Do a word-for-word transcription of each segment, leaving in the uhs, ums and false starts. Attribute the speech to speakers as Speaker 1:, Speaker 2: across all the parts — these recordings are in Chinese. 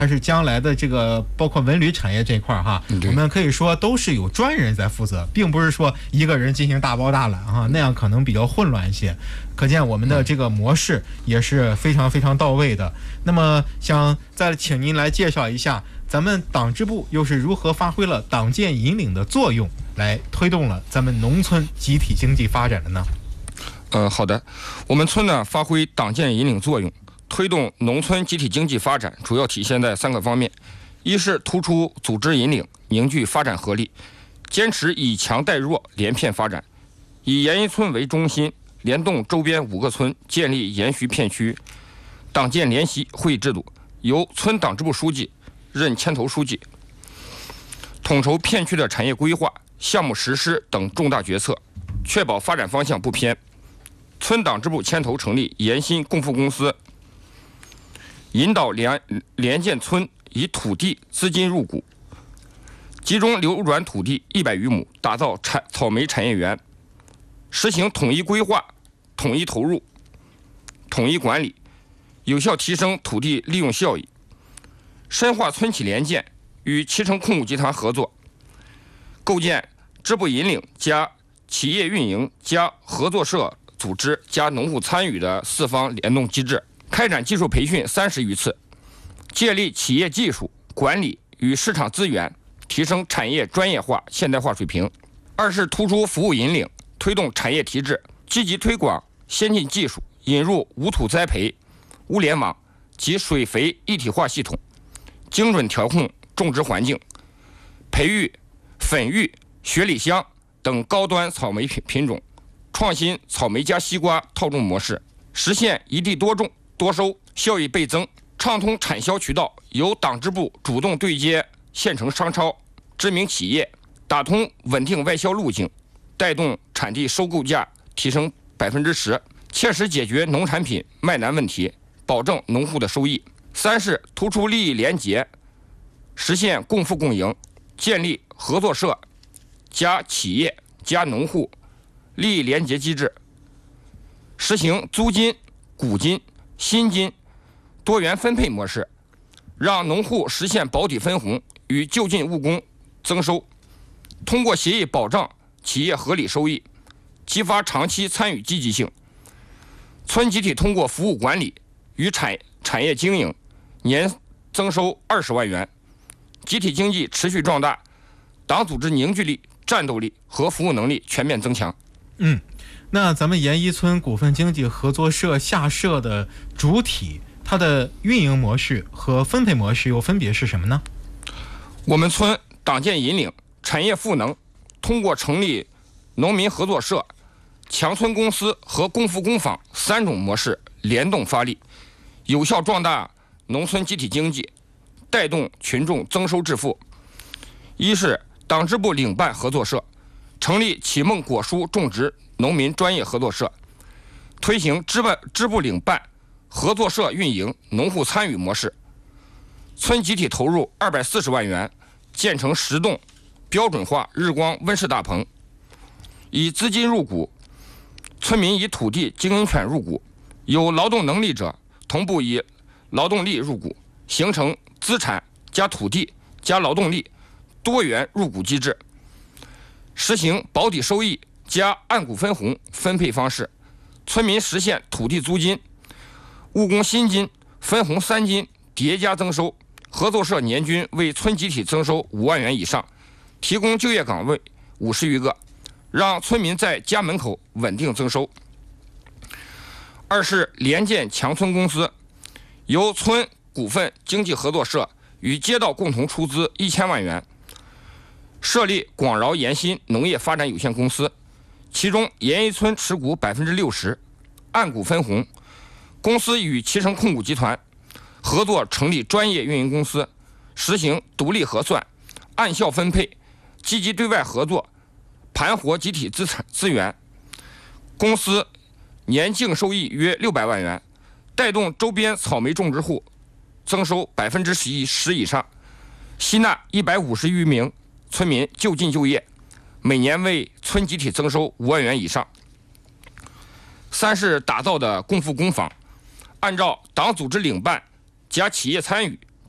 Speaker 1: 还是将来的这个包括文旅产业这一块哈，我们可以说都是有专人在负责，并不是说一个人进行大包大揽哈，那样可能比较混乱一些。可见我们的这个模式也是非常非常到位的。那么想再请您来介绍一下，咱们党支部又是如何发挥了党建引领的作用，来推动了咱们农村集体经济发展的呢？
Speaker 2: 呃，好的，我们村呢发挥党建引领作用，推动农村集体经济发展，主要体现在三个方面：一是突出组织引领，凝聚发展合力，坚持以强带弱，连片发展，以盐一村为中心，联动周边五个村，建立盐徐片区党建联席会议制度，由村党支部书记任牵头书记，统筹片区的产业规划、项目实施等重大决策，确保发展方向不偏。村党支部牵头成立盐新共富公司，引导联联建村以土地资金入股，集中流转土地一百余亩，打造产草莓产业园，实行统一规划、统一投入、统一管理，有效提升土地利用效益，深化村企联建，与七成控股集团合作，构建支部引领加企业运营加合作社组织加农户参与的四方联动机制，开展技术培训三十余次，建立企业技术管理与市场资源，提升产业专业化现代化水平。二是突出服务引领，推动产业提质，积极推广先进技术，引入无土栽培、物联网及水肥一体化系统，精准调控种植环境，培育粉育、雪里香等高端草莓品品种，创新草莓加西瓜套种模式，实现一地多种多收，效益倍增。畅通产销渠道，由党支部主动对接县城商超、知名企业，打通稳定外销路径，带动产地收购价提升百分之十，切实解决农产品卖难问题，保证农户的收益。三是突出利益联结，实现共富共赢，建立合作社加企业加农户利益联结机制，实行租金、股金、薪金多元分配模式，让农户实现保底分红与就近务工增收，通过协议保障企业合理收益，激发长期参与积极性。村集体通过服务管理与产产业经营，年增收二十万元，集体经济持续壮大，党组织凝聚力、战斗力和服务能力全面增强。
Speaker 1: 嗯，那咱们盐一村股份经济合作社下设的主体，它的运营模式和分配模式又分别是什么呢？
Speaker 2: 我们村党建引领，产业赋能，通过成立农民合作社、强村公司和共富工坊三种模式联动发力，有效壮大农村集体经济，带动群众增收致富。一是党支部领办合作社，成立启梦果蔬种植农民专业合作社，推行支部支部领办、合作社运营、农户参与模式。村集体投入二百四十万元，建成十栋标准化日光温室大棚，以资金入股，村民以土地经营权入股，有劳动能力者同步以劳动力入股，形成资产加土地加劳动力多元入股机制，实行保底收益加按股分红分配方式，村民实现土地租金、务工薪金、分红三金叠加增收，合作社年均为村集体增收五万元以上，提供就业岗位五十余个，让村民在家门口稳定增收。二是联建强村公司，由村股份经济合作社与街道共同出资一千万元，设立广饶盐新农业发展有限公司，其中盐一村持股百分之六十，按股分红。公司与齐成控股集团合作成立专业运营公司，实行独立核算、按效分配，积极对外合作，盘活集体资产资源。公司年净收益约六百万元，带动周边草莓种植户增收百分之十一十以上，吸纳一百五十余名村民就近就业，每年为村集体增收五万元以上。三是打造的共富工坊，按照党组织领办加企业参与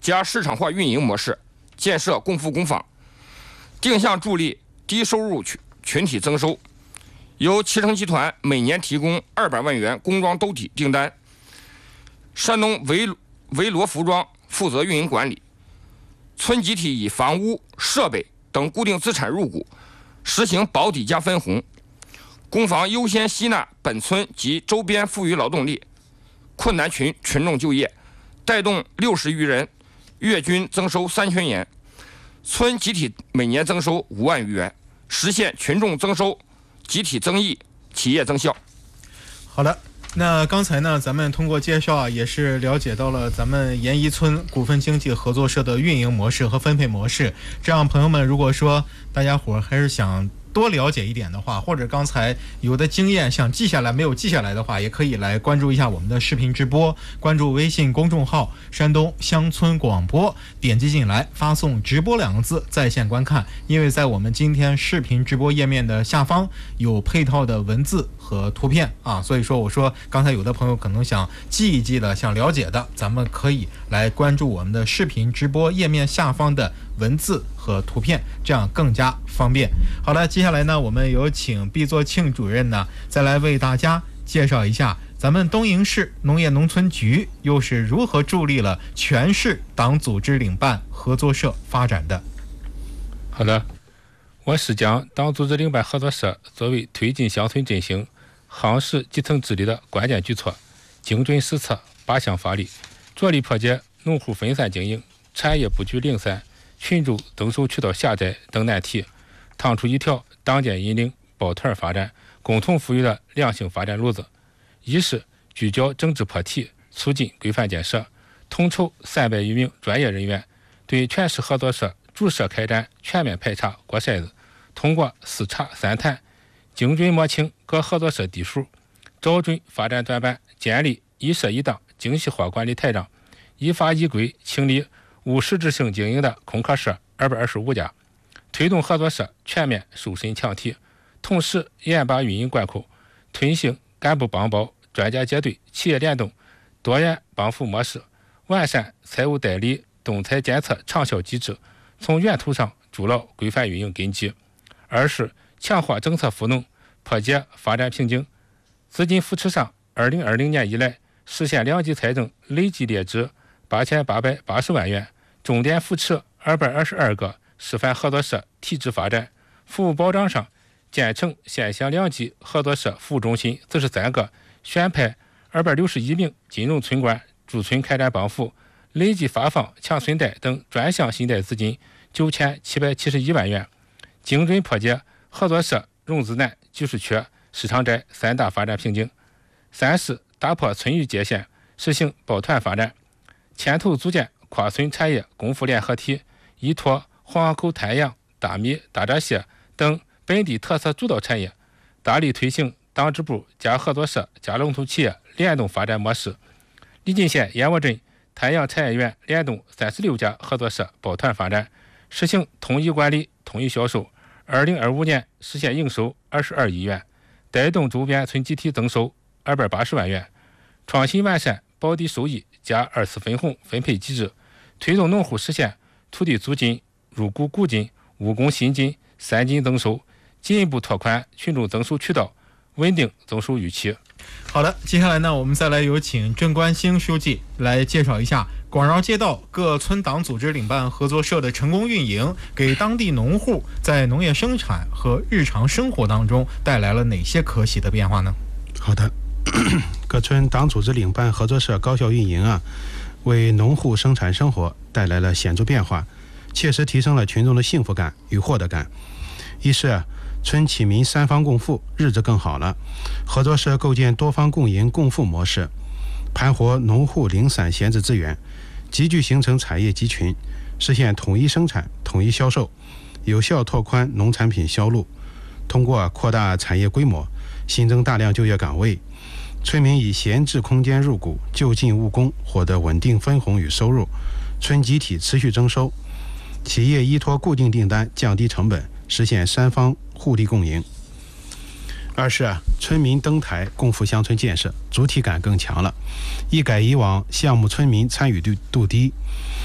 Speaker 2: 加市场化运营模式，建设共富工坊，定向助力低收入群群体增收。由齐成集团每年提供二百万元工装兜体订单，山东维维罗服装负责运营管理。村集体以房屋、设备等固定资产入股，实行保底加分红。工坊优先吸纳本村及周边富裕劳动力、困难群群众就业，带动六十余人月均增收三千元，村集体每年增收五万余元，实现群众增收、集体增益、企业增效。
Speaker 1: 好的。那刚才呢，咱们通过介绍啊，也是了解到了咱们沿夷村股份经济合作社的运营模式和分配模式。这样，朋友们，如果说大家伙还是想多了解一点的话，或者刚才有的经验想记下来没有记下来的话，也可以来关注一下我们的视频直播，关注微信公众号山东乡村广播，点击进来发送直播两个字在线观看。因为在我们今天视频直播页面的下方有配套的文字和图片啊，所以说我说刚才有的朋友可能想记一记的，想了解的，咱们可以来关注我们的视频直播页面下方的文字和图片，这样更加方便。好了，接下来呢，我们有请毕作庆主任呢，再来为大家介绍一下咱们东营市农业农村局又是如何助力了全市党组织领办合作社发展的。
Speaker 3: 好的，我是将党组织领办合作社作为推进乡村振兴、夯实基层治理的关键举措，精准施策八项发力，着力破解农户分散经营、产业布局零散、群众增收渠道狭窄等难题，趟出一条党建引领、抱团发展、共同富裕的良性发展路子。一是聚焦整治破题，促进规范建设，统筹三百余名专业人员，对全市合作社逐社开展全面排查过筛子，通过四查三谈，精准摸清各合作社地数，找准发展短板，建立一社一档精细化管理台账，依法依规清理无实质性经营的空壳社二百二十五家，推动合作社全面瘦身强体，同时严把运营关口，推行干部帮包、专家结对、企业联动、多元帮扶模式，完善财务代理动财监测长效机制，从源头上筑牢规范运营根基。二是强化政策赋能，破解发展瓶颈。资金扶持上，二零二零年以来实现两级财政累计列支八千八百八十万元，重点扶持二百二十二个示范合作社提质发展。服务保障上，建成县乡两级合作社服务中心四十三个，选派二百六十一名金融村官驻村开展帮扶，累计发放强村贷等专项信贷资金九千七百七十一万元，精准破解合作社融资难、技术缺、市场窄三大发展瓶颈。三是打破村域界限，实行抱团发展，牵头组建跨村产业共富联合体，依托黄河口滩羊、大米、大闸蟹等本地特色主导产业，大力推行党支部加合作社加龙头企业联动发展模式。李进县燕窝镇太阳产业园联动三十六家合作社抱团发展，实行统一管理、统一销售。二零二五年实现营收二十二亿元，带动周边村集体增收二百八十万元。创新完善保底收益加二次分红分配机制，推动农户实现土地租金、入股股金、务工薪金三金增收，进一步拓宽群众增收渠道，稳定增收预期。
Speaker 1: 好的，接下来呢，我们再来有请郑关兴书记来介绍一下广饶街道各村党组织领办合作社的成功运营，给当地农户在农业生产和日常生活当中带来了哪些可喜的变化呢？
Speaker 4: 好的，各村党组织领办合作社高效运营啊，为农户生产生活带来了显著变化，切实提升了群众的幸福感与获得感。一是啊，村起民三方共富，日子更好了。合作社构建多方共赢共富模式，盘活农户零散闲置资源，集聚形成产业集群，实现统一生产、统一销售，有效拓宽农产品销路。通过扩大产业规模，新增大量就业岗位，村民以闲置空间入股，就近务工，获得稳定分红与收入，村集体持续增收。企业依托固定订单，降低成本，实现三方互利共赢。二是啊，村民登台共富乡村建设，主体感更强了。一改以往项目村民参与度度低，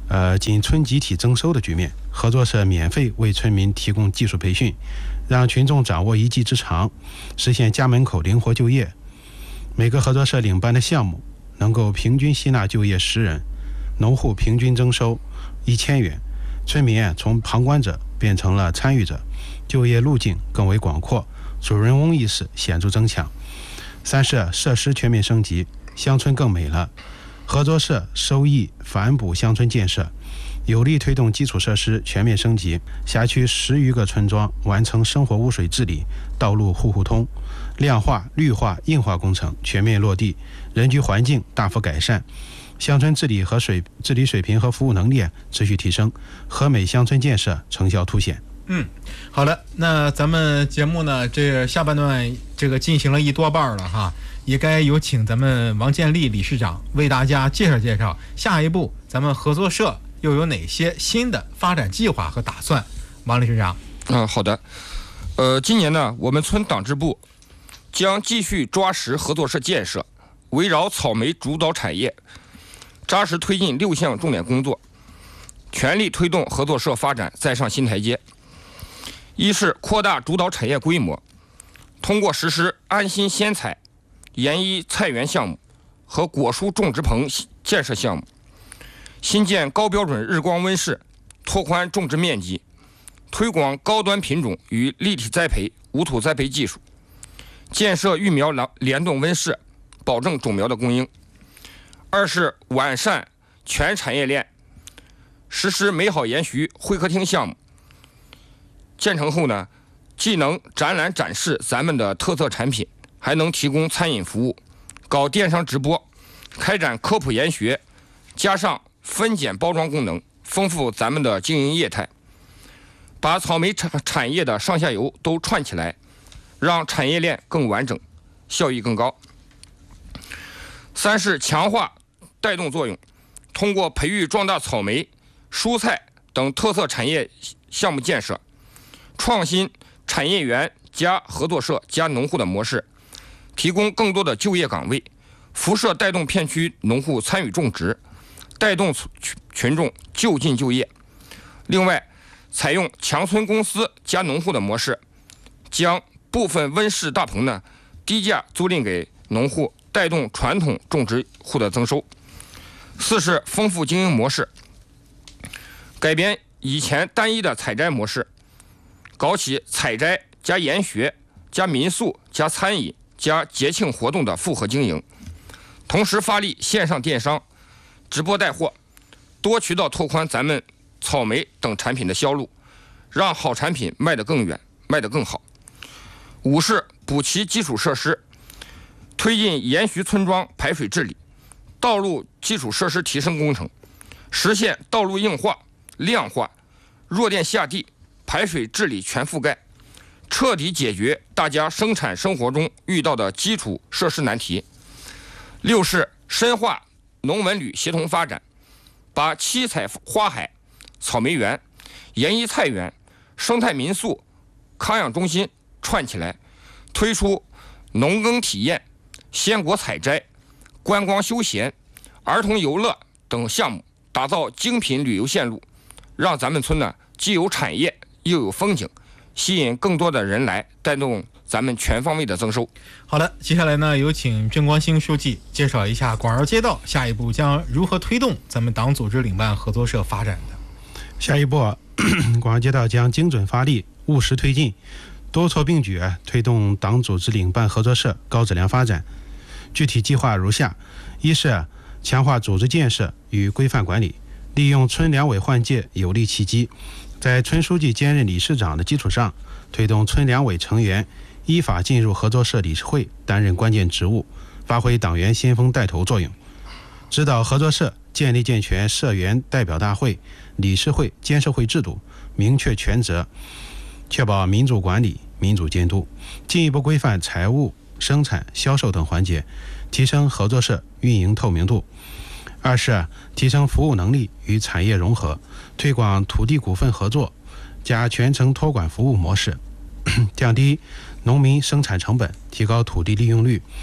Speaker 4: 呃仅村集体增收的局面，合作社免费为村民提供技术培训，让群众掌握一技之长，实现家门口灵活就业。每个合作社领办的项目能够平均吸纳就业十人，农户平均增收一千元，村民啊从旁观者变成了参与者，就业路径更为广阔，主人翁意识显著增强。三是设施全面升级，乡村更美了。合作社收益反哺乡村建设，有力推动基础设施全面升级。辖区十余个村庄完成生活污水治理、道路户户通、亮化、绿化、硬化工程全面落地，人居环境大幅改善，乡村治理和水治理水平和服务能力持续提升，和美乡村建设成效凸显。
Speaker 1: 嗯，好的，那咱们节目呢，这下半段这个进行了一多半了哈，也该有请咱们王建立理事长为大家介绍介绍下一步咱们合作社又有哪些新的发展计划和打算。王理事长。
Speaker 2: 嗯，好的。呃，今年呢，我们村党支部将继续抓实合作社建设，围绕草莓主导产业，扎实推进六项重点工作，全力推动合作社发展再上新台阶。一是扩大主导产业规模，通过实施安心鲜采、研一菜园项目和果蔬种植棚建设项目，新建高标准日光温室，拓宽种植面积，推广高端品种与立体栽培、无土栽培技术，建设育苗联动温室，保证种苗的供应。二是完善全产业链，实施美好研习会客厅项目。建成后呢，既能展览展示咱们的特色产品，还能提供餐饮服务，搞电商直播，开展科普研学，加上分拣包装功能，丰富咱们的经营业态，把草莓产产业的上下游都串起来，让产业链更完整，效益更高。三是强化带动作用，通过培育壮大草莓、蔬菜等特色产业项目建设，创新产业园加合作社加农户的模式，提供更多的就业岗位，辐射带动片区农户参与种植，带动群众就近就业。另外，采用强村公司加农户的模式，将部分温室大棚呢低价租赁给农户，带动传统种植户的增收。四是丰富经营模式，改变以前单一的采摘模式，搞起采摘加研学加民宿加餐饮加节庆活动的复合经营，同时发力线上电商、直播带货，多渠道拓宽咱们草莓等产品的销路，让好产品卖得更远，卖得更好。五是补齐基础设施，推进沿徐村庄排水治理、道路基础设施提升工程，实现道路硬化、亮化、弱电下地、排水治理全覆盖，彻底解决大家生产生活中遇到的基础设施难题。六是深化农文旅协同发展，把七彩花海、草莓园、研一菜园、生态民宿、康养中心串起来，推出农耕体验、鲜果采摘、观光休闲、儿童游乐等项目，打造精品旅游线路，让咱们村呢既有产业又有风景，吸引更多的人来，带动咱们全方位的增收。
Speaker 1: 好的，接下来呢，有请郑光兴书记介绍一下广饶街道下一步将如何推动咱们党组织领办合作社发展的。
Speaker 4: 下一步，广饶街道将精准发力，务实推进，多措并举，推动党组织领办合作社高质量发展。具体计划如下：一是强化组织建设与规范管理，利用村两委换届有利契机，在村书记兼任理事长的基础上，推动村两委成员依法进入合作社理事会担任关键职务，发挥党员先锋带头作用，指导合作社建立健全社员代表大会、理事会、监事会制度，明确权责，确保民主管理、民主监督，进一步规范财务、生产、销售等环节，提升合作社运营透明度。二是提升服务能力与产业融合，推广土地股份合作加全程托管服务模式，降低农民生产成本，提高土地利用率，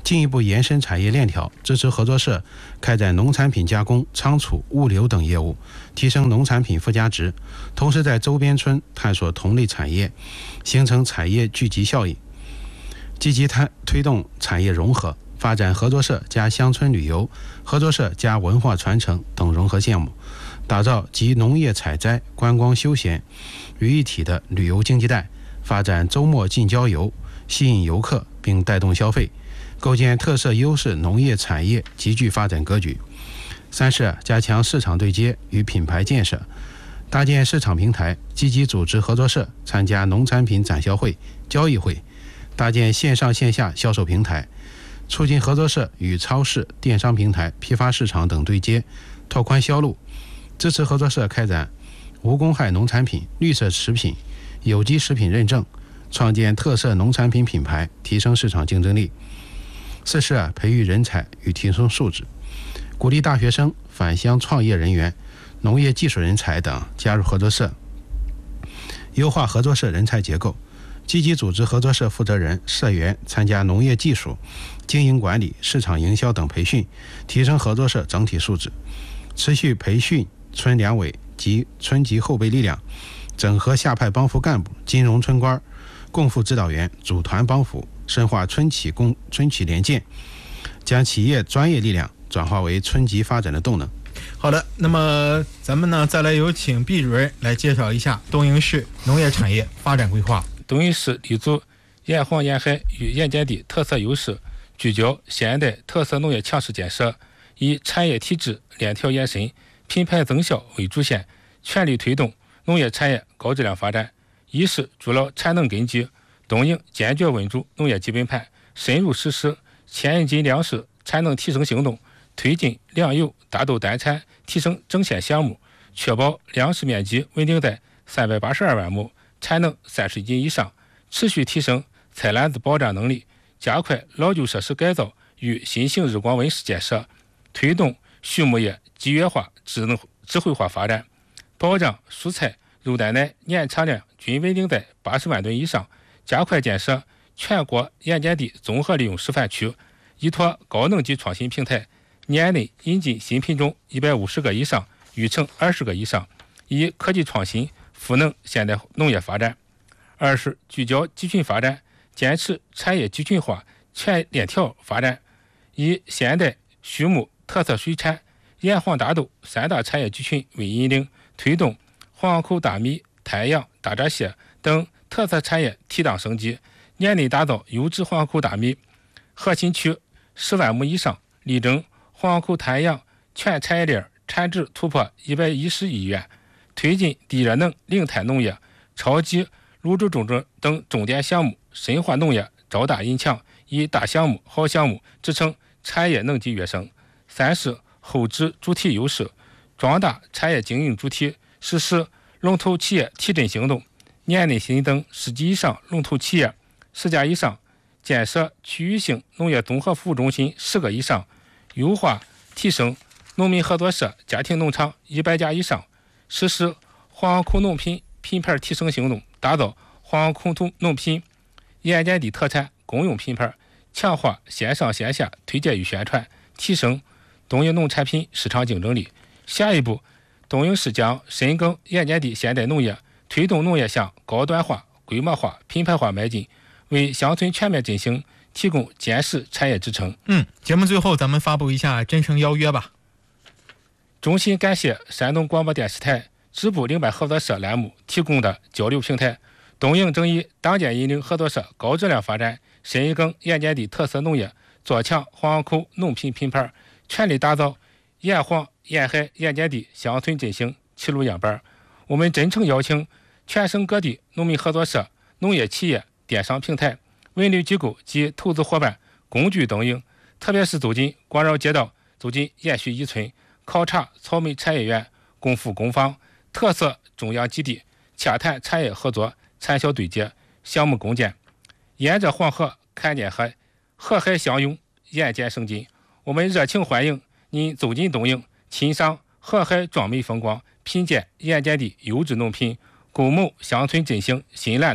Speaker 4: 进一步延伸产业链条，支持合作社开展农产品加工、仓储、物流等业务，提升农产品附加值，同时在周边村探索同类产业，形成产业聚集效应。积极推动产业融合，发展合作社加乡村旅游、合作社加文化传承等融合项目，打造集农业采摘、观光休闲于一体的旅游经济带，发展周末近郊游，吸引游客并带动消费，构建特色优势农业产业集聚发展格局。三是加强市场对接与品牌建设，搭建市场平台，积极组织合作社参加农产品展销会、交易会，搭建线上线下销售平台，促进合作社与超市、电商平台、批发市场等对接，拓宽销路，支持合作社开展无公害农产品、绿色食品、有机食品认证，创建特色农产品品牌，提升市场竞争力。四是啊，培育人才与提升素质，鼓励大学生、返乡创业人员、农业技术人才等加入合作社，优化合作社人才结构，积极组织合作社负责人、社员参加农业技术、经营管理、市场营销等培训，提升合作社整体素质。持续培训村两委及村级后备力量，整合下派帮扶干部、金融村官、共副指导员，组团帮扶，深化村企共村企联建，将企业专业力量转化为村级发展的动能。
Speaker 1: 好的，那么咱们呢，再来有请毕主任来介绍一下东营市农业产业发展规划。
Speaker 3: 东营市立足沿黄沿海与沿江地特色优势，聚焦现代特色农业强势建设，以产业体制链条延伸、品牌增效为主线，全力推动农业产业高质量发展。一是筑牢产能根基，东营坚决稳住农业基本盘，深入实施千斤粮食产能提升行动，推进粮油大豆单产提升整线项目，确保粮食面积稳定在三百八十二万亩，产能三十斤以上，持续提升菜篮子保障能力，加快老旧设施改造与新型日光温室建设，推动畜牧业集约化、智能智慧化发展，保障蔬菜、肉蛋奶年产量均稳定在八十万吨以上，加快建设全国盐碱地综合利用示范区，依托高能级创新平台，年内引进新品种一百五十个以上，育成二十个以上，以科技创新赋能现代农业发展。二是聚焦集群发展，坚持产业集群化全链条发展，以现代畜牧、特色水产、盐黄大豆三大产业集群为引领，推动黄口大米、太阳、大闸蟹等特色产业提档升级，年内打造优质黄口大米核心区十万亩以上，力争黄口太阳全产业链产值突破一百一十亿元，推进地热能、零碳农业、超级卤煮种植等重点项目，深化农业招大引强，以大项目、好项目支撑产业能级跃升。三是后置主体优势，壮大产业经营主体，实施龙头企业提振行动，年内新增十级以上龙头企业十家以上，建设区域性农业综合服务中心十个以上，优化提升农民合作社家庭农场一百家以上，实施黄口农品品牌提升行动，打造黄口农品盐碱地特产公用品牌，强化线上线下推介与宣传，提升东营农产品市场竞争力。下一步，东营市将深耕盐碱地现代农业，推动农业向高端化、规模化、品牌化迈进，为乡村全面振兴提供坚实产业支撑。
Speaker 1: 嗯，节目最后咱们发布一下真诚邀约吧。
Speaker 3: 衷心感谢山东广播电视台支部领班合作社栏目提供的交流平台。东营正以党建引领合作社高质量发展，深耕盐碱地特色农业，做强黄口农品品牌，全力打造沿黄沿海盐碱地乡村振兴齐鲁样板。我们真诚邀请全省各地农民合作社、农业企业、电商平台、文旅机构及投资伙伴共聚东营，特别是走进广饶街道，走进延续一村，考察草莓产业园，共赴工坊特色中央基地，洽谈产业合作、产销对接、项目共建。沿着黄河看见海，河海相拥，盐碱生津。我们热情欢迎您走进东营，欣赏河海壮美风光，品鉴盐碱地优质农品，共谋乡村振兴新蓝图，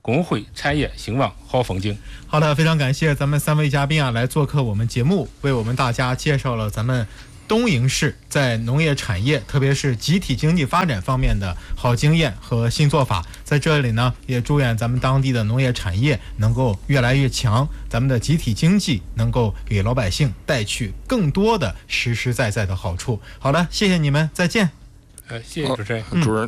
Speaker 3: 工会产业兴旺好风景。
Speaker 1: 好的，非常感谢咱们三位嘉宾啊来做客我们节目，为我们大家介绍了咱们东营市在农业产业，特别是集体经济发展方面的好经验和新做法。在这里呢，也祝愿咱们当地的农业产业能够越来越强，咱们的集体经济能够给老百姓带去更多的实实在在的好处。好的，谢谢你们，再见。
Speaker 3: 呃，谢谢主持人。
Speaker 2: 嗯、主任。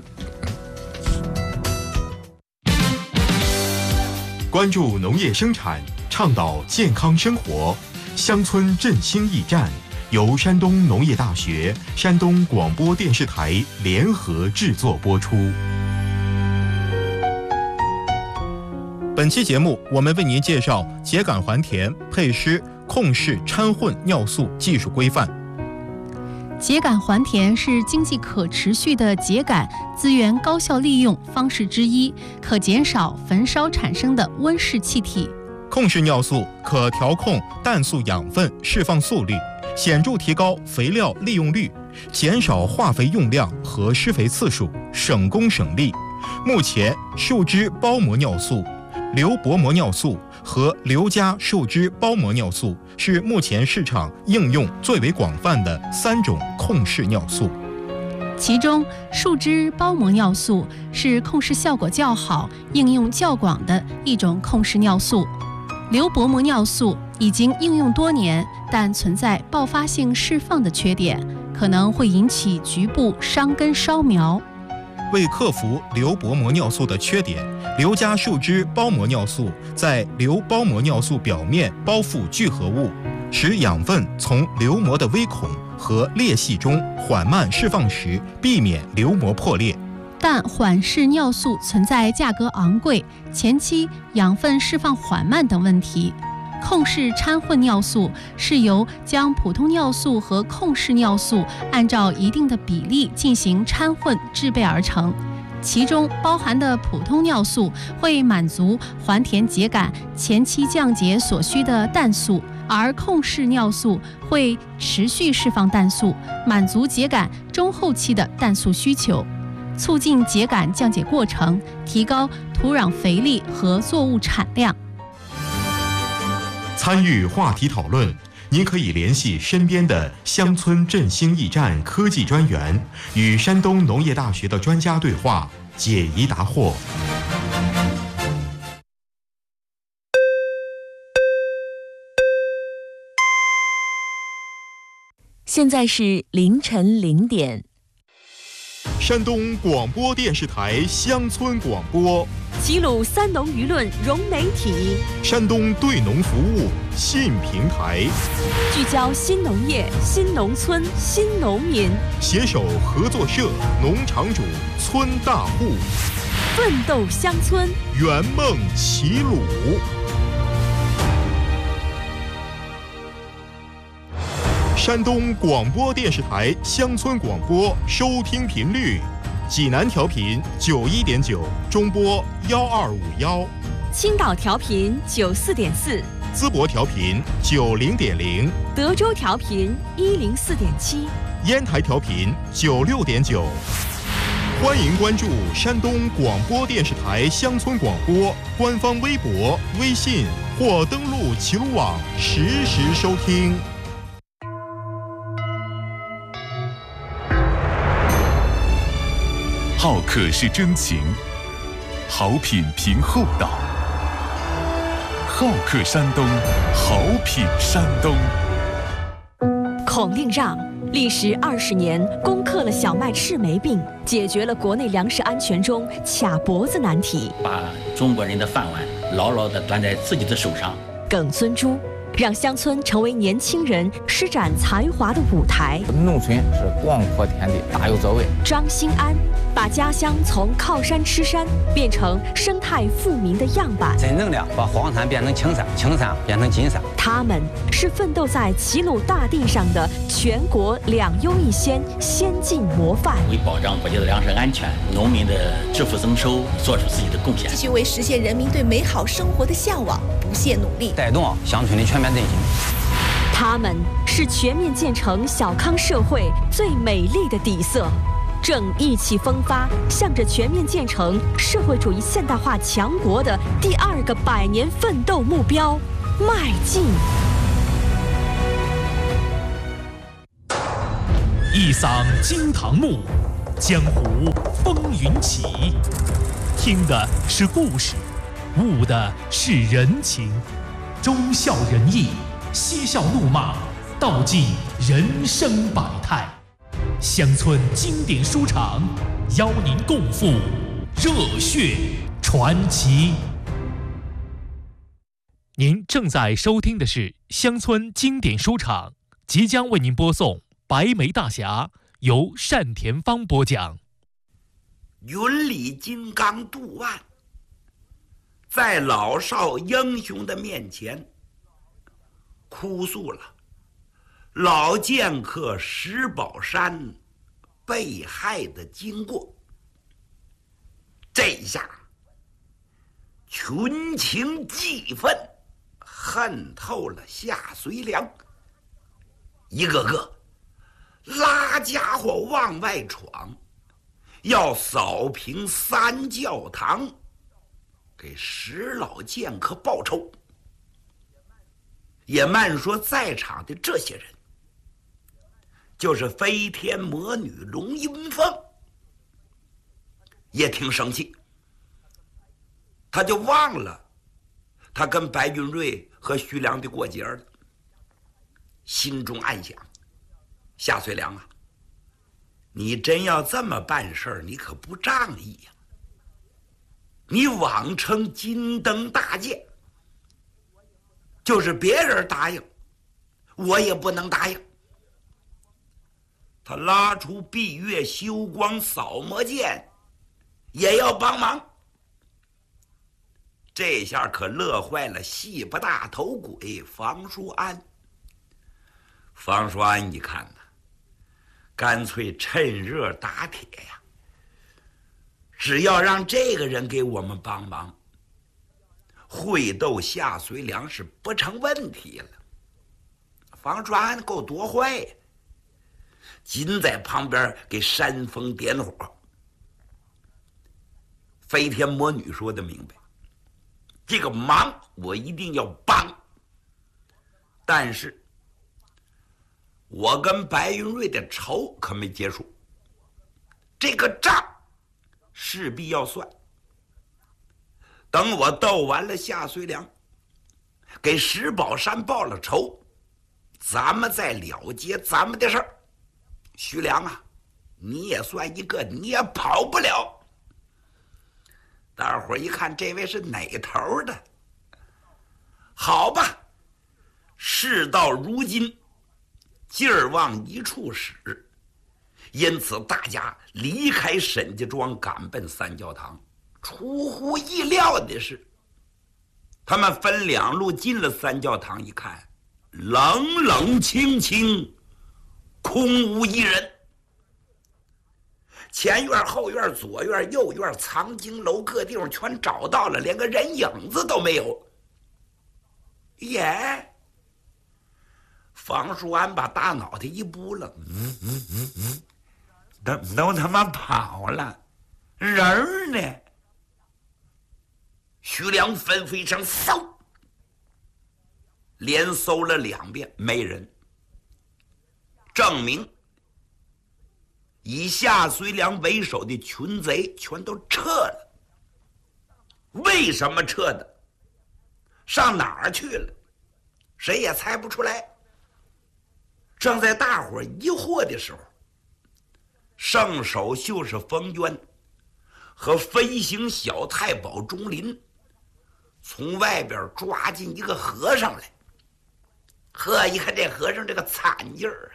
Speaker 5: 关注农业生产，倡导健康生活，乡村振兴驿站由山东农业大学、山东广播电视台联合制作播出。本期节目，我们为您介绍秸秆还田配施控室掺混尿素技术规范。
Speaker 6: 秸秆还田是经济可持续的秸秆资源高效利用方式之一，可减少焚烧产生的温室气体。
Speaker 5: 控室尿素可调控氮素养分释放速率，显著提高肥料利用率，减少化肥用量和施肥次数，省工省力。目前，树脂包膜尿素、硫薄膜尿素和硫加树脂包膜尿素是目前市场应用最为广泛的三种控室尿素。
Speaker 6: 其中，树脂包膜尿素是控室效果较好、应用较广的一种控室尿素。硫薄膜尿素已经应用多年，但存在爆发性释放的缺点，可能会引起局部伤根烧苗。
Speaker 5: 为克服硫薄膜尿素的缺点，硫加树脂包膜尿素在硫包膜尿素表面包覆聚合物，使养分从硫膜的微孔和裂隙中缓慢释放时，避免硫膜破裂。
Speaker 6: 但缓释尿素存在价格昂贵、前期养分释放缓慢等问题。控室掺混尿素是由将普通尿素和控室尿素按照一定的比例进行掺混制备而成，其中包含的普通尿素会满足还田秸秆前期降解所需的氮素，而控室尿素会持续释放氮素，满足秸秆中后期的氮素需求，促进秸秆降解过程，提高土壤肥力和作物产量。
Speaker 5: 参与话题讨论，您可以联系身边的乡村振兴驿站科技专员，与山东农业大学的专家对话，解疑答惑。
Speaker 7: 现在是凌晨零点。
Speaker 5: 山东广播电视台乡村广播，
Speaker 7: 齐鲁三农舆论融媒体，
Speaker 5: 山东对农服务新平台，
Speaker 7: 聚焦新农业、新农村、新农民，
Speaker 5: 携手合作社、农场主、村大户，
Speaker 7: 奋斗乡村，
Speaker 5: 圆梦齐鲁。山东广播电视台乡村广播收听频率：济南调频九一点九，中波幺二五幺；
Speaker 7: 青岛调频九四点四，
Speaker 5: 淄博调频九零点零，
Speaker 7: 德州调频一零四点七，
Speaker 5: 烟台调频九六点九。欢迎关注山东广播电视台乡村广播官方微博、微信，或登录齐鲁网实时收听。
Speaker 8: 好客是真情，好品凭厚道。好客山东，好品山东。
Speaker 7: 孔令让历时二十年，攻克了小麦赤霉病，解决了国内粮食安全中卡脖子难题，
Speaker 9: 把中国人的饭碗牢牢地端在自己的手上。
Speaker 7: 耿尊珠让乡村成为年轻人施展才华的舞台。
Speaker 10: 农村是广阔天地，大有作为。
Speaker 7: 张新安把家乡从靠山吃山变成生态富民的样板，
Speaker 10: 真正的把黄山变成青山，青山变成金山。
Speaker 7: 他们是奋斗在齐鲁大地上的全国两优一先先进模范，
Speaker 9: 为保障国家的粮食安全、农民的致富增收做出自己的贡献，
Speaker 11: 继续为实现人民对美好生活的向往不懈努力，
Speaker 10: 带动乡村的全面振兴。
Speaker 7: 他们是全面建成小康社会最美丽的底色。 正意气风发，向着全面建成社会主义现代化强国的第二个百年奋斗目标迈进。
Speaker 12: 一嗓惊堂木，江湖风云起。听的是故事，悟的是人情，忠孝仁义，嬉笑怒骂，道尽人生百态。乡村经典书场邀您共赴热血传奇。您正在收听的是乡村经典书场，即将为您播送《白眉大侠》，由单田芳播讲。
Speaker 13: 云里金刚杜万，在老少英雄的面前哭诉了老剑客石宝山被害的经过。这一下群情激愤，恨透了夏随良，一个个拉家伙往外闯，要扫平三教堂，给石老剑客报仇。也慢说在场的这些人，就是飞天魔女龙云凤也挺生气，他就忘了他跟白云瑞和徐良的过节了，心中暗想：夏遂良啊，你真要这么办事儿，你可不仗义呀！你妄称金灯大剑，就是别人答应，我也不能答应。他拉出闭月修光扫魔剑，也要帮忙。这下可乐坏了戏不大头鬼房叔安。房叔安一看呢，干脆趁热打铁呀！只要让这个人给我们帮忙，会斗夏随良是不成问题了。房叔安够多坏呀，紧在旁边给煽风点火。飞天魔女说的明白，这个忙我一定要帮，但是我跟白云瑞的仇可没结束，这个账势必要算。等我斗完了夏遂良，给石宝山报了仇，咱们再了结咱们的事儿。徐良啊，你也算一个，你也跑不了。大伙儿一看这位是哪头的，好吧，事到如今劲儿往一处使，因此大家离开沈家庄，赶奔三教堂。出乎意料的是，他们分两路进了三教堂，一看冷冷清清，空无一人。前院后院左院右院藏经楼各地方全找到了，连个人影子都没有。耶！房叔安把大脑袋一拨楞，嗯嗯嗯嗯，都都他妈跑了，人儿呢？徐良吩咐一声搜，连搜了两遍，没人，证明以夏遂良为首的群贼全都撤了。为什么撤的？上哪儿去了？谁也猜不出来。正在大伙疑惑的时候，圣手就是冯渊和飞行小太保钟林从外边抓进一个和尚来。呵，一看这和尚这个惨劲儿啊，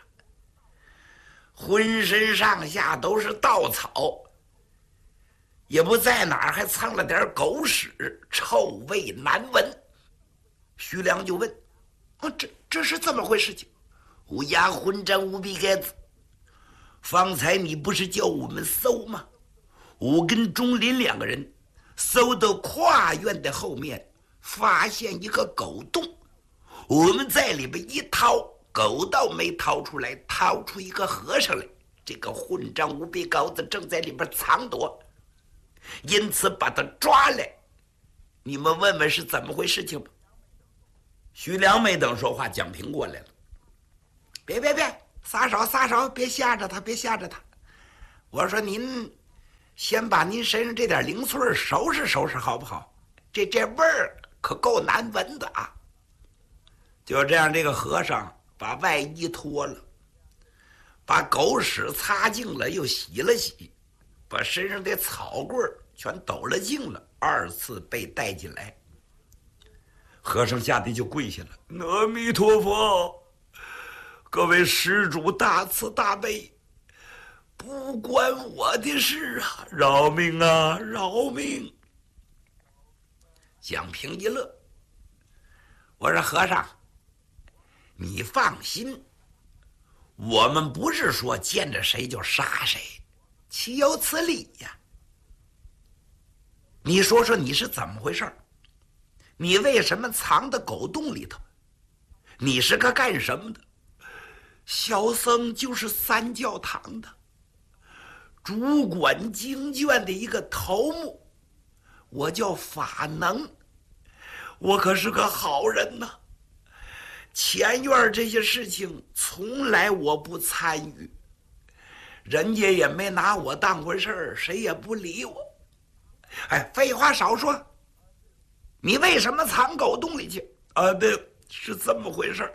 Speaker 13: 浑身上下都是稻草，也不在哪儿还蹭了点狗屎，臭味难闻。徐良就问：啊，这这是怎么回事情？乌鸦混战无比盖子，方才你不是叫我们搜吗？我跟钟林两个人搜到跨院的后面，发现一个狗洞，我们在里边一掏，狗倒没掏出来，掏出一个和尚来。 这个混账无鼻狗子正在里边藏躲，因此把他抓来。你们问问是怎么回事情吧。徐良没等说话，蒋平过来了。别别别，撒手撒手，别吓着他，别吓着他。我说您先把您身上这点零碎收拾收拾好不好？这这味儿可够难闻的啊！就这样，这个和尚把外衣脱了，把狗屎擦净了，又洗了洗，把身上的草棍全抖了净了，二次被带进来。和尚吓得就跪下了：“阿弥陀佛，各位施主大慈大悲，不关我的事啊，饶命啊，饶命！”蒋平一乐，我说：“和尚，你放心，我们不是说见着谁就杀谁，岂有此理呀？你说说你是怎么回事？你为什么藏在狗洞里头？你是个干什么的？”小僧就是三教堂的主管经卷的一个头目，我叫法能，我可是个好人呐。前院这些事情从来我不参与，人家也没拿我当回事儿，谁也不理我。哎，废话少说，你为什么藏狗洞里去？啊，对，是这么回事儿。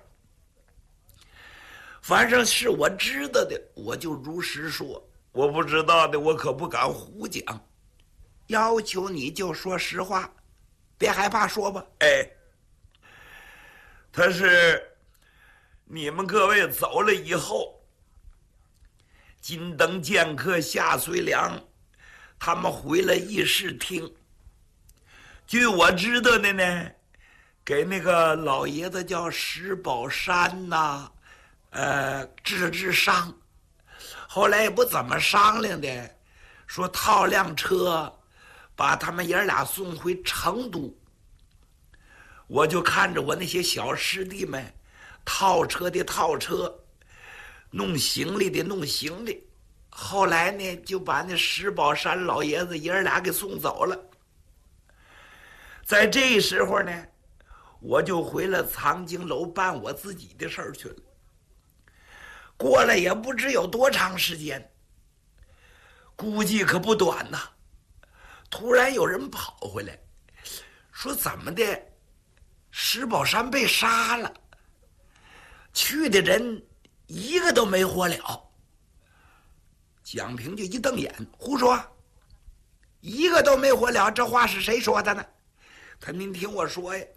Speaker 13: 反正是我知道的，我就如实说；我不知道的，我可不敢胡讲。要求你就说实话，别害怕，说吧。哎，他是你们各位走了以后，金灯剑客夏遂良他们回了议事厅。据我知道的呢，给那个老爷子叫石宝山呐、呃，治治伤。后来也不怎么商量的，说套辆车把他们爷俩送回成都。我就看着我那些小师弟们套车的套车，弄行李的弄行李。后来呢，就把那石宝山老爷子爷俩给送走了。在这时候呢，我就回了藏经楼办我自己的事儿去了。过了也不知有多长时间，估计可不短呐。突然有人跑回来，说怎么的，石宝山被杀了，去的人一个都没活了。蒋平就一瞪眼，胡说，一个都没活了，这话是谁说的呢？他您听我说呀，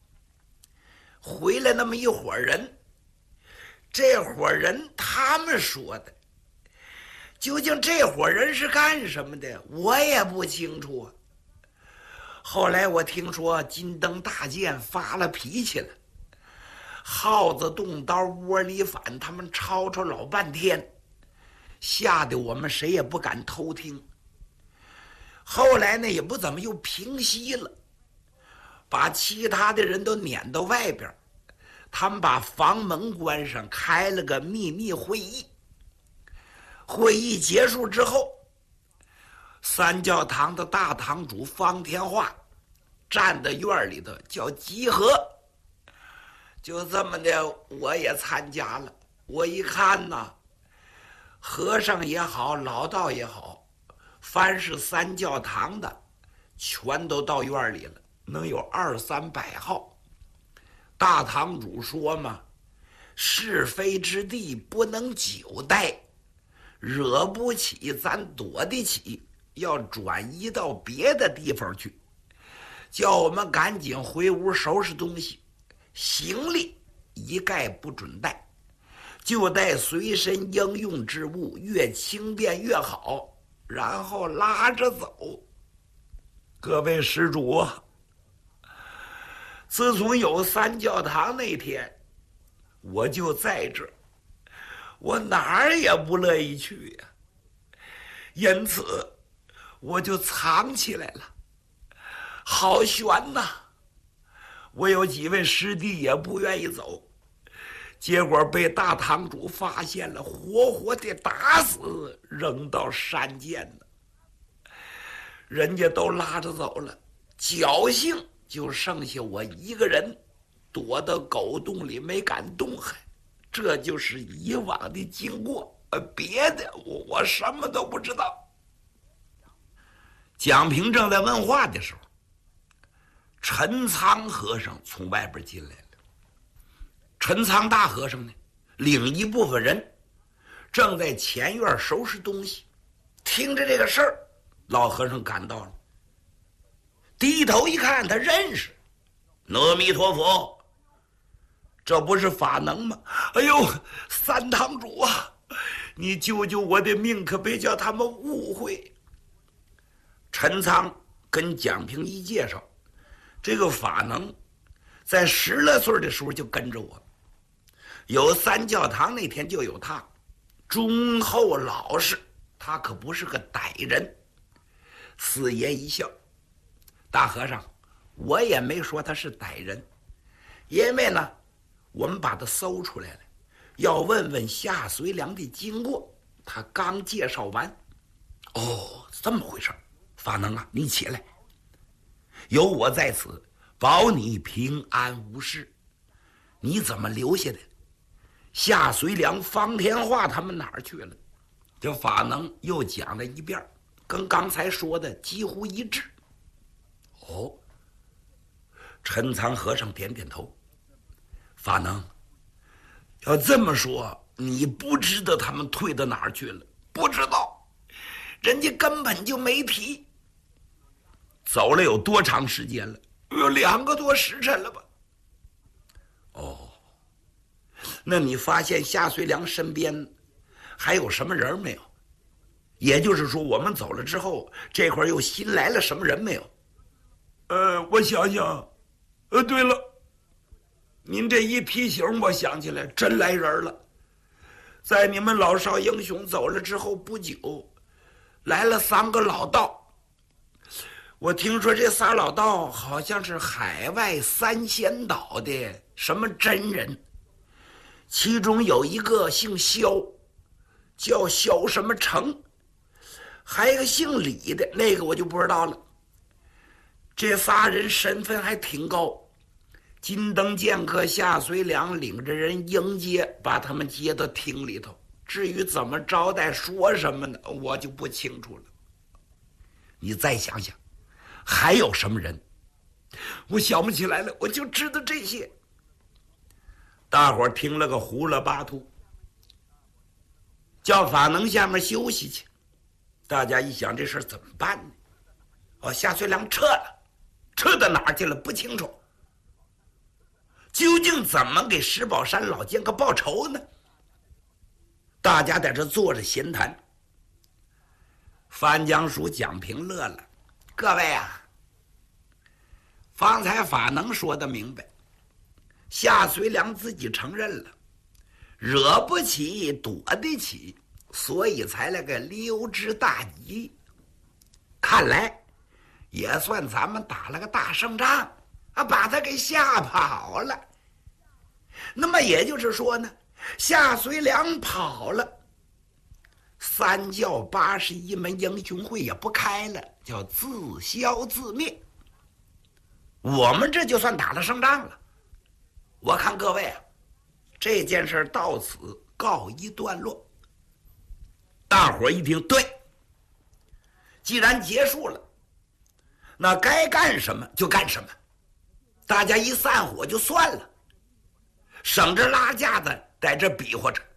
Speaker 13: 回来那么一伙人，这伙人他们说的，究竟这伙人是干什么的，我也不清楚啊。后来我听说金灯大剑发了脾气了，耗子动刀窝里反，他们吵吵老半天，吓得我们谁也不敢偷听。后来呢，也不怎么又平息了，把其他的人都撵到外边，他们把房门关上，开了个秘密会议。会议结束之后，三教堂的大堂主方天化站在院里头叫集合。就这么的，我也参加了。我一看呐，和尚也好，老道也好，凡是三教堂的，全都到院里了，能有二三百号。大堂主说嘛，是非之地不能久待，惹不起咱躲得起，要转移到别的地方去，叫我们赶紧回屋收拾东西，行李一概不准带，就带随身应用之物，越轻便越好，然后拉着走。各位施主啊，自从有三教堂那天，我就在这儿，我哪儿也不乐意去呀，因此我就藏起来了。好悬呐！我有几位师弟也不愿意走， 结果被大堂主发现了，活活的打死，扔到山涧了。人家都拉着走了，侥幸就剩下我一个人，躲到狗洞里没敢动弹。这就是以往的经过，呃，别的我我什么都不知道。蒋平正在问话的时候，陈仓和尚从外边进来了。陈仓大和尚呢，领一部分人正在前院收拾东西。听着这个事儿，老和尚赶到了，低头一看，他认识，阿弥陀佛，这不是法能吗？哎呦，三堂主啊，你救救我的命，可别叫他们误会。陈仓跟蒋平一介绍，这个法能在十来岁的时候就跟着我，有三教堂那天就有他，忠厚老实，他可不是个歹人。四爷一笑，大和尚，我也没说他是歹人，因为呢，我们把他搜出来了，要问问夏随良的经过。他刚介绍完，哦，这么回事。法能啊，你起来，有我在此，保你平安无事。你怎么留下的？夏随良、方天化他们哪儿去了？这法能又讲了一遍，跟刚才说的几乎一致。哦，陈仓和尚点点头。法能，要这么说，你不知道他们退到哪儿去了？不知道，人家根本就没提。走了有多长时间了？有两个多时辰了吧？哦，那你发现夏随良身边还有什么人没有？也就是说，我们走了之后，这块又新来了什么人没有？呃，我想想，呃，对了，您这一提醒，我想起来，真来人了。在你们老少英雄走了之后不久，来了三个老道。我听说这仨老道好像是海外三仙岛的什么真人，其中有一个姓萧，叫萧什么成，还有一个姓李的，那个我就不知道了。这仨人身份还挺高，金灯剑客夏随良领着人迎接，把他们接到厅里头。至于怎么招待说什么呢，我就不清楚了。你再想想还有什么人？我想不起来了，我就知道这些。大伙儿听了个糊了巴涂，叫法能下面休息去。大家一想，这事儿怎么办呢？哦，夏随良撤了，撤到哪儿去了不清楚。究竟怎么给石宝山老剑客报仇呢？大家在这坐着闲谈。范江叔蒋平乐了，各位啊，方才法能说得明白，夏随良自己承认了，惹不起躲得起，所以才来个溜之大吉。看来也算咱们打了个大胜仗啊，把他给吓跑了。那么也就是说呢，夏随良跑了，三教八十一门英雄会也不开了，叫自消自灭。我们这就算打了胜仗了。我看各位啊，这件事到此告一段落。大伙儿一听，对，既然结束了，那该干什么就干什么，大家一散伙就算了，省着拉架子在这比划着。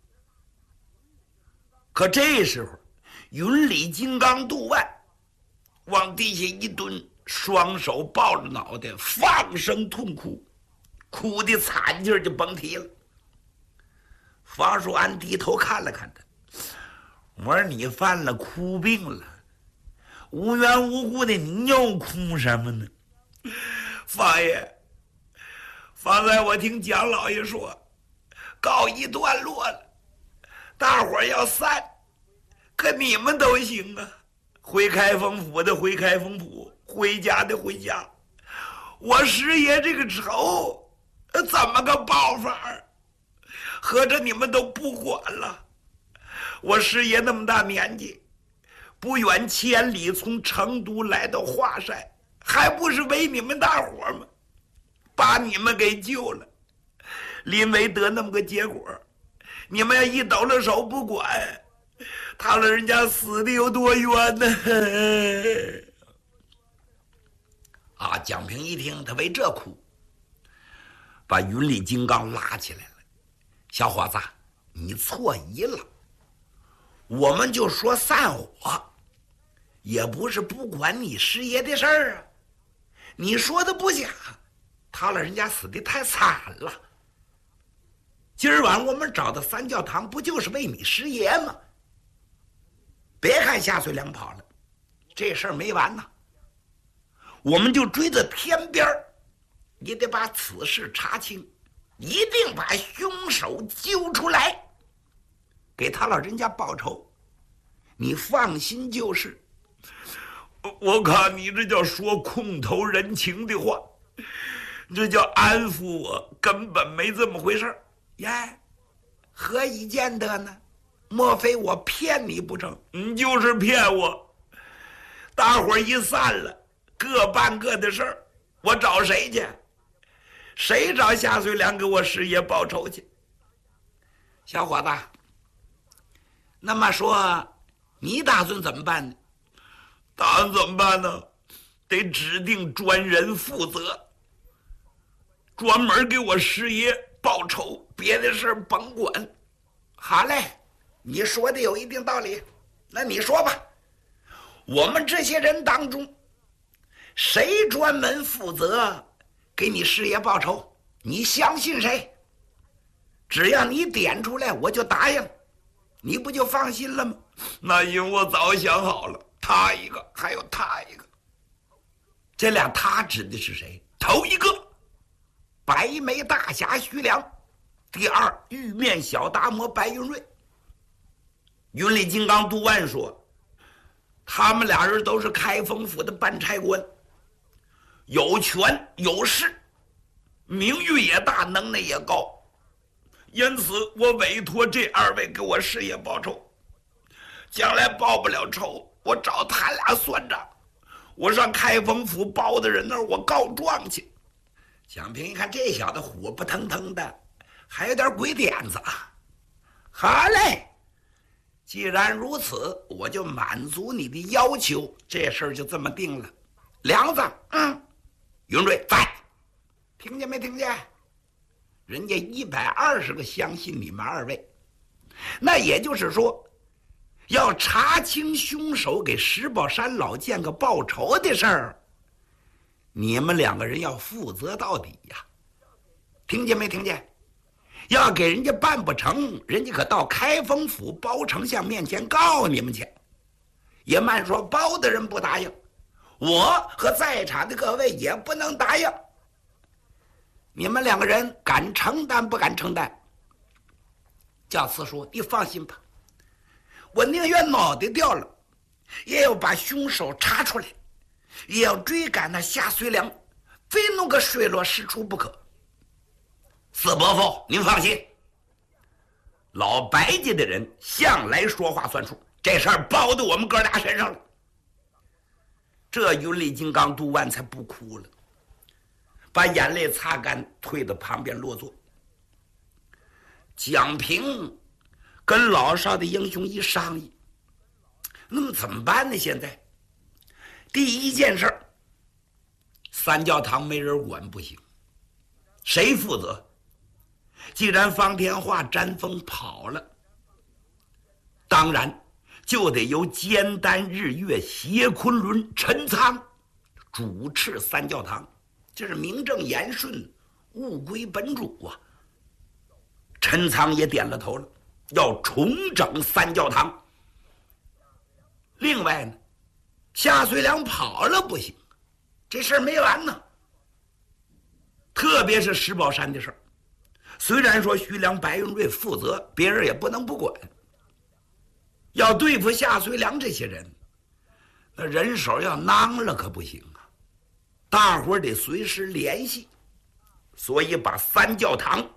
Speaker 13: 可这时候，云里金刚杜万往地下一蹲，双手抱着脑袋，放声痛哭，哭的惨劲儿就甭提了。房叔安低头看了看他，我说你犯了哭病了，无缘无故的你又哭什么呢？方爷，方才我听蒋老爷说告一段落了，大伙儿要散，可你们都行啊，回开封府的回开封府，回家的回家。我师爷这个仇怎么个报法？ 合着你们都不管了？我师爷那么大年纪，不远千里从成都来到华山，还不是为你们大伙吗？把你们给救了，临危得那么个结果，你们要一抖了手不管，他老人家死的有多冤呢？啊！蒋平一听，他为这哭，把云里金刚拉起来了。小伙子，你错意了。我们就说散伙，也不是不管你师爷的事儿啊。你说的不假，他老人家死的太惨了。今儿晚我们找到三教堂，不就是为你师爷吗？别看夏遂良跑了，这事儿没完呢。我们就追到天边儿，也得把此事查清，一定把凶手揪出来，给他老人家报仇。你放心就是。我看你这叫说空头人情的话，这叫安抚我，根本没这么回事儿。耶，何以见得呢？莫非我骗你不成？你就是骗我。大伙儿一散了，各办各的事儿，我找谁去？谁找夏遂良给我师爷报仇去？小伙子，那么说你打算怎么办呢？打算怎么办呢？得指定专人负责，专门给我师爷报仇，别的事儿甭管。好嘞，你说的有一定道理，那你说吧，我们这些人当中，谁专门负责给你师爷报仇？你相信谁？只要你点出来，我就答应，你不就放心了吗？那因为我早想好了，他一个，还有他一个。这俩他指的是谁？头一个白眉大侠徐良，第二玉面小达摩白云瑞。云里金刚杜万说，他们俩人都是开封府的办差官，有权有势，名誉也大，能耐也高，因此我委托这二位给我师爷报仇。将来报不了仇，我找他俩算账，我上开封府包大人那儿我告状去。蒋平一看这小子火不腾腾的，还有点鬼点子啊。好嘞，既然如此，我就满足你的要求，这事儿就这么定了。梁子，嗯，云瑞在，听见没听见？人家一百二十个相信你们二位，那也就是说，要查清凶手给石宝山老剑客报仇的事儿，你们两个人要负责到底呀！听见没听见？要给人家办不成，人家可到开封府包丞相面前告你们去。也慢说包的人不答应，我和在场的各位也不能答应。你们两个人敢承担不敢承担？教慈说：“你放心吧，我宁愿脑袋掉了，也要把凶手查出来，也要追赶那夏遂良，非弄个水落石出不可。”四伯父，您放心，老白家的人向来说话算数，这事儿包到我们哥俩身上了。这云里金刚杜万才不哭了，把眼泪擦干，退到旁边落座。蒋平跟老少的英雄一商议，那么怎么办呢？现在第一件事，三教堂没人管不行，谁负责？既然方天画、詹峰跑了，当然就得由兼担日月、协昆仑、陈仓主持三教堂，这是名正言顺，物归本主啊。陈仓也点了头了，要重整三教堂。另外呢，夏遂良跑了不行，这事儿没完呢。特别是石宝山的事儿，虽然说徐良、白云瑞负责，别人也不能不管。要对付夏遂良这些人，那人手要囊了可不行啊，大伙儿得随时联系。所以把三教堂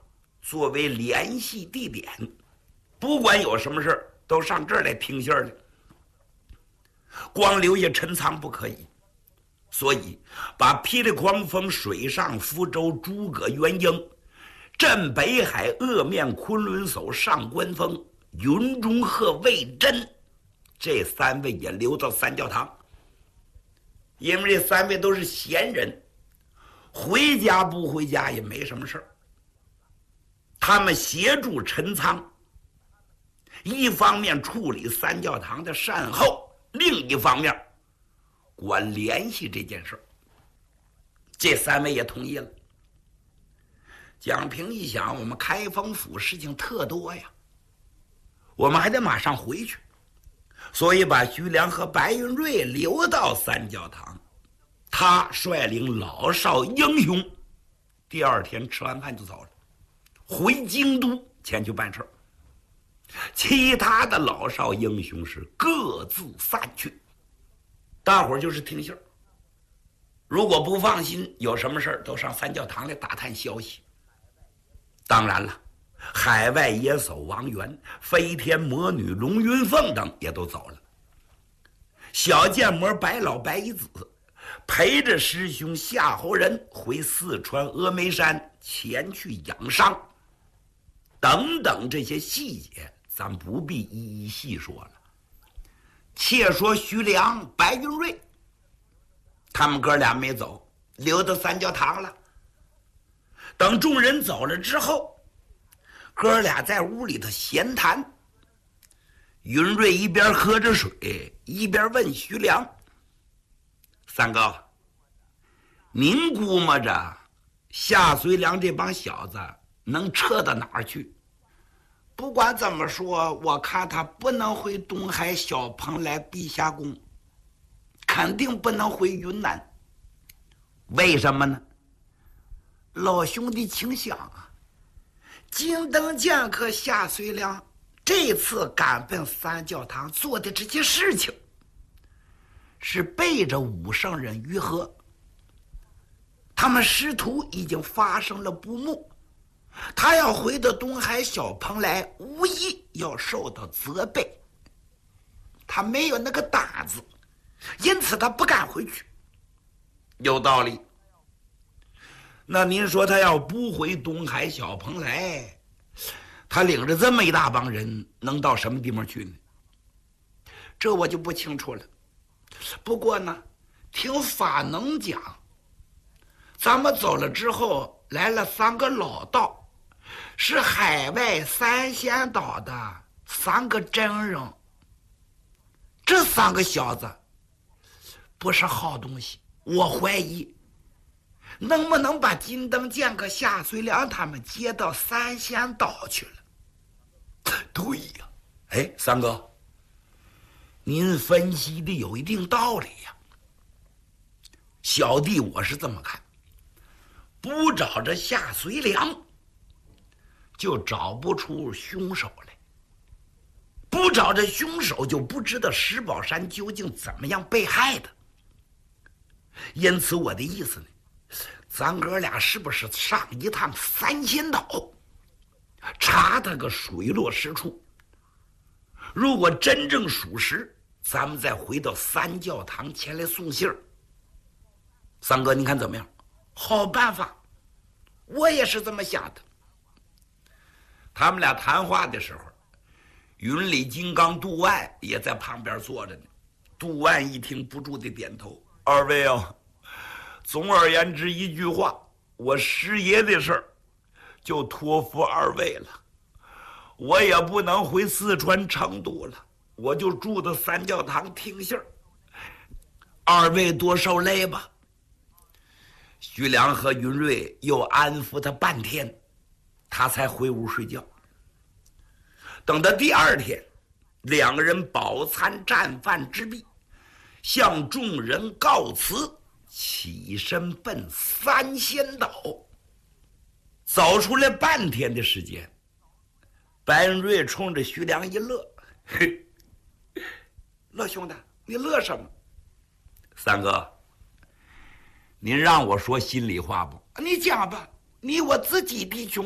Speaker 13: 作为联系地点，不管有什么事儿都上这儿来听信儿来。光留下陈仓不可以，所以把霹雳狂风、水上福州、诸葛元英、镇北海、鄂面昆仑叟、上官峰、云中鹤、魏征这三位也留到三教堂，因为这三位都是闲人，回家不回家也没什么事儿。他们协助陈仓，一方面处理三教堂的善后，另一方面管联系这件事儿。这三位也同意了。蒋平一想，我们开封府事情特多呀，我们还得马上回去，所以把徐良和白云瑞留到三教堂，他率领老少英雄，第二天吃完饭就走了，回京都前去办事儿。其他的老少英雄是各自散去，大伙儿就是听信儿。如果不放心，有什么事儿都上三教堂来打探消息。当然了，海外野叟王元、飞天魔女龙云凤等也都走了。小剑魔白老白一子陪着师兄夏侯仁回四川峨眉山前去养伤，等等这些细节咱不必一一细说了。且说徐良、白云瑞他们哥俩没走，留到三教堂了。等众人走了之后，哥俩在屋里头闲谈。云瑞一边喝着水，一边问徐良：“三哥，您估摸着夏遂良这帮小子能撤到哪儿去？”“不管怎么说，我看他不能回东海小蓬莱陛下宫，肯定不能回云南。为什么呢？老兄弟，请想啊，金灯剑客夏遂良这次赶奔三教堂做的这些事情，是背着武圣人于和，他们师徒已经发生了不睦，他要回到东海小蓬莱，无疑要受到责备。他没有那个胆子，因此他不敢回去。有道理。那您说他要不回东海小蓬莱，他领着这么一大帮人能到什么地方去呢？这我就不清楚了。不过呢，听法能讲，咱们走了之后来了三个老道，是海外三仙岛的三个真人。这三个小子不是好东西，我怀疑能不能把金灯剑客夏遂良他们接到三仙岛去了。对呀，哎，三哥，您分析的有一定道理呀。小弟我是这么看，不找着夏遂良，就找不出凶手来；不找着凶手，就不知道石宝山究竟怎么样被害的。因此，我的意思呢，咱哥俩是不是上一趟三仙岛，查他个水落石出？如果真正属实，咱们再回到三教堂前来送信儿。三哥，您看怎么样？好办法，我也是这么想的。他们俩谈话的时候，云里金刚杜万也在旁边坐着呢。杜万一听不住的点头：“二位啊，总而言之一句话，我师爷的事儿就托付二位了。我也不能回四川成都了，我就住到三教堂听信儿。二位多受累吧。”徐良和云瑞又安抚他半天，他才回屋睡觉。等到第二天，两个人饱餐战饭之毕，向众人告辞，起身奔三仙岛。走出来半天的时间，白云瑞冲着徐良一乐：“嘿，乐兄弟，你乐什么？三哥，您让我说心里话不？你讲吧，你我自己弟兄，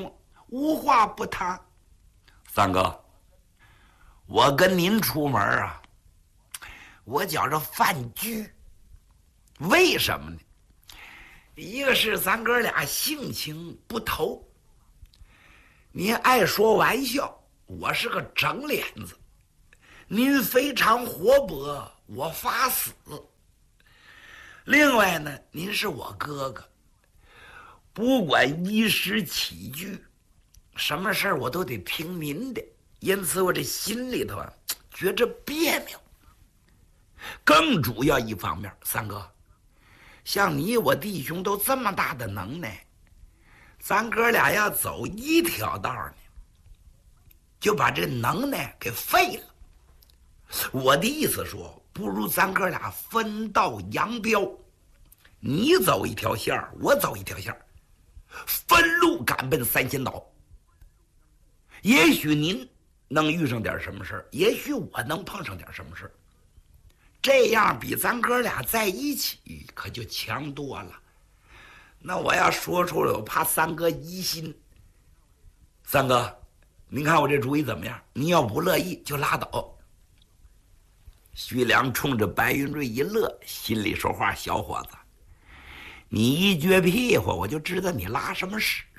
Speaker 13: 无话不谈。三哥，我跟您出门啊，我觉着饭局，为什么呢？一个是咱哥俩性情不投，您爱说玩笑，我是个整脸子；您非常活泼，我发死。另外呢，您是我哥哥，不管衣食起居，什么事儿我都得听您的，因此我这心里头啊觉着别扭。更主要一方面，三哥，像你我弟兄都这么大的能耐，咱哥俩要走一条道呢，就把这能耐给废了。我的意思说，不如咱哥俩分道扬镳，你走一条线儿，我走一条线儿，分路赶奔三仙岛。也许您能遇上点什么事儿，也许我能碰上点什么事儿，这样比咱哥俩在一起可就强多了。那我要说出来，我怕三哥疑心。三哥，您看我这主意怎么样？您要不乐意就拉倒。徐良冲着白云瑞一乐，心里说话：小伙子，你一撅屁股，我就知道你拉什么屎。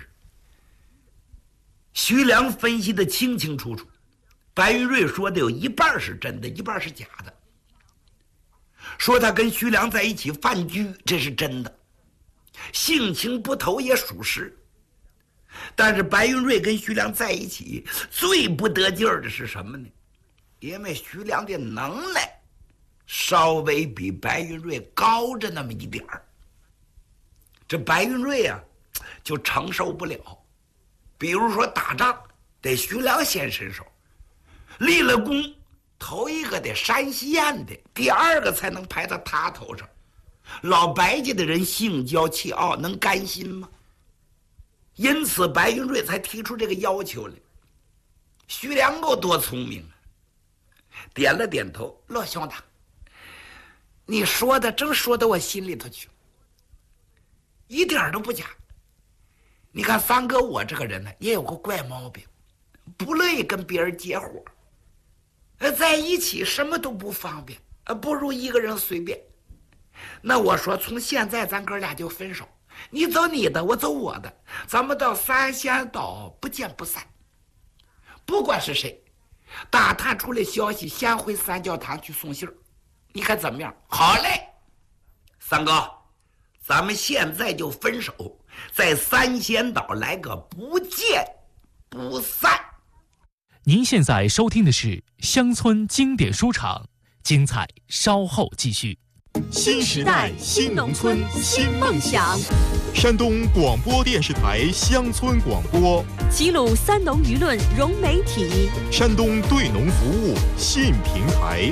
Speaker 13: 徐良分析的清清楚楚，白云瑞说的有一半是真的，一半是假的。说他跟徐良在一起饭局，这是真的，性情不投也属实。但是白云瑞跟徐良在一起最不得劲儿的是什么呢？因为徐良的能耐稍微比白云瑞高着那么一点儿，这白云瑞啊就承受不了。比如说打仗得徐良先伸手，立了功头一个得山西燕的，第二个才能排到他头上。老白家的人性骄气傲，能甘心吗？因此白云瑞才提出这个要求来。徐良够多聪明啊，点了点头：乐兄弟，你说的正说到我心里头去，一点都不假。你看三哥我这个人呢，也有个怪毛病，不乐意跟别人结伙，呃，在一起什么都不方便，呃，不如一个人随便。那我说从现在咱哥俩就分手，你走你的，我走我的，咱们到三仙岛不见不散。不管是谁打探出来消息，先回三教堂去送信儿，你看怎么样？好嘞，三哥，咱们现在就分手，在三仙岛来个不见不散。
Speaker 12: 您现在收听的是乡村经典书场，精彩稍后继续。
Speaker 11: 新时代新农村新梦想，
Speaker 5: 山东广播电视台乡村广播，
Speaker 7: 齐鲁三农舆论融媒体，
Speaker 5: 山东对农服务信平台。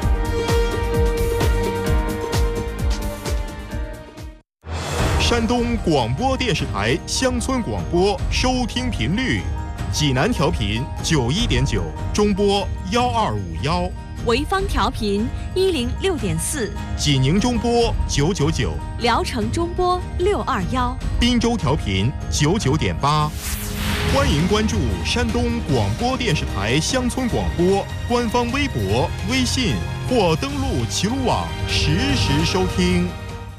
Speaker 5: 山东广播电视台乡村广播收听频率：济南调频九一点九，中波幺二五幺；
Speaker 7: 潍坊调频一零六点四，
Speaker 5: 济宁中波九九九，
Speaker 7: 聊城中波六二幺，
Speaker 5: 滨州调频九九点八。欢迎关注山东广播电视台乡村广播官方微博、微信或登录齐鲁网实时收听。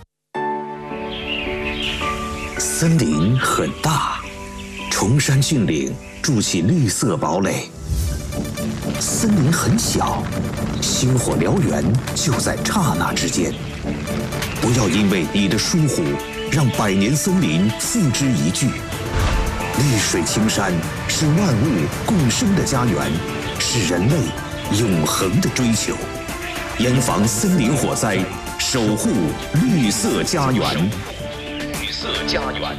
Speaker 14: 森林很大，崇山峻岭筑起绿色堡垒；森林很小，星火燎原就在刹那之间。不要因为你的疏忽，让百年森林付之一炬。绿水青山是万物共生的家园，是人类永恒的追求。严防森林火灾，守护绿色家园。绿色家园。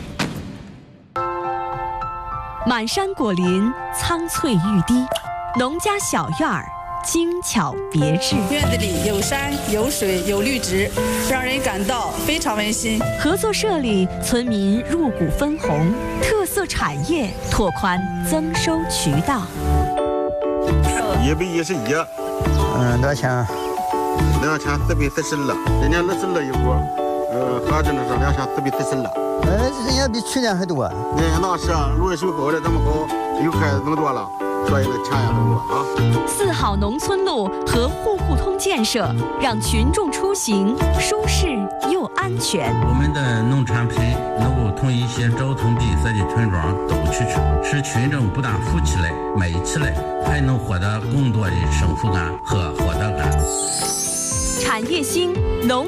Speaker 7: 满山果林，苍翠欲滴，农家小院儿，精巧别致。
Speaker 15: 院子里有山有水有绿植，让人感到非常温馨。
Speaker 7: 合作社里，村民入股分红，特色产业拓宽增收渠道。
Speaker 16: 一百一十一，嗯，多少钱？两千四百四十二，人家那是二一锅。 呃，还真的是两下都比太深了。
Speaker 17: 呃，人家比去年还多。
Speaker 16: 哎，那是啊，芦苇水沟的这么好，又开这么多了，所以呢钱也更多啊。
Speaker 7: 四好农村路和户户通建设，让群众出行舒适又安全。
Speaker 18: 我们的农产品能够同一些交通闭塞的村庄走出去，使群众不但富起来、美起来，还能获得更多的幸福感和获得感。
Speaker 7: 产业兴，农